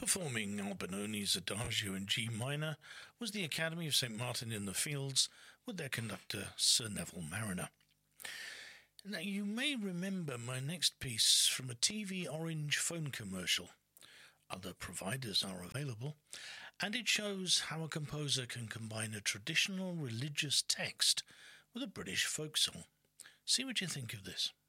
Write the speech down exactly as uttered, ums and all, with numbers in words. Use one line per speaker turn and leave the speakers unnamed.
Performing Albinoni's Adagio in G minor was the Academy of Saint Martin in the Fields with their conductor Sir Neville Mariner. Now, you may remember my next piece from a T V Orange phone commercial. Other providers are available, and it shows how a composer can combine a traditional religious text with a British folk song. See what you think of this.